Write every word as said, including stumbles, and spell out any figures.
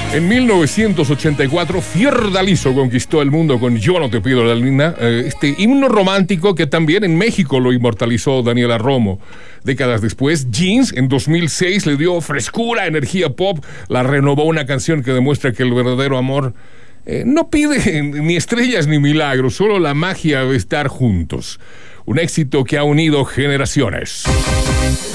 En mil novecientos ochenta y cuatro, Fiordaliso conquistó el mundo con Yo no te pido la luna, eh, este himno romántico que también en México lo inmortalizó Daniela Romo. Décadas después, Jeans en dos mil seis le dio frescura, energía pop, la renovó una canción que demuestra que el verdadero amor eh, no pide ni estrellas ni milagros, solo la magia de estar juntos. Un éxito que ha unido generaciones.